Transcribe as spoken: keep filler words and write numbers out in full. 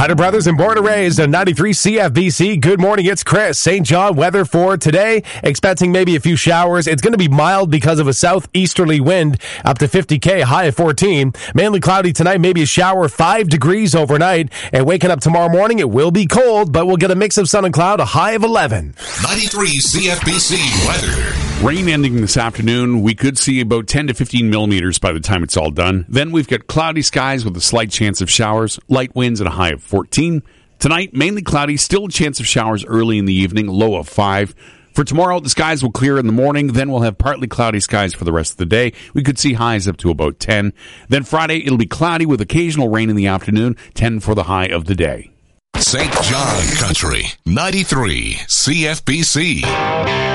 Hunter Brothers and born and raised on ninety-three C F B C. Good morning, it's Chris. Saint John weather for today. Expecting maybe a few showers. It's going to be mild because of a southeasterly wind up to fifty K, high of fourteen. Mainly cloudy tonight, maybe a shower, five degrees overnight. And waking up tomorrow morning, it will be cold, but we'll get a mix of sun and cloud, a high of eleven. ninety-three C F B C weather. Rain ending this afternoon. We could see about ten to fifteen millimeters by the time it's all done. Then we've got cloudy skies with a slight chance of showers, light winds and a high of fourteen. Tonight, mainly cloudy, still a chance of showers early in the evening, low of five. For tomorrow, the skies will clear in the morning, then we'll have partly cloudy skies for the rest of the day. We could see highs up to about ten. Then Friday, it'll be cloudy with occasional rain in the afternoon, ten for the high of the day. Saint John Country, ninety-three C F B C.